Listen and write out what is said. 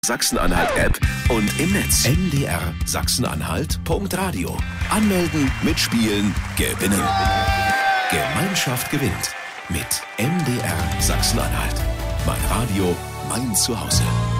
Sachsen-Anhalt-App und im Netz. NDR Sachsen-Anhalt.radio. Anmelden, mitspielen, gewinnen. Gemeinschaft gewinnt. Mit NDR Sachsen-Anhalt. Mein Radio, mein Zuhause.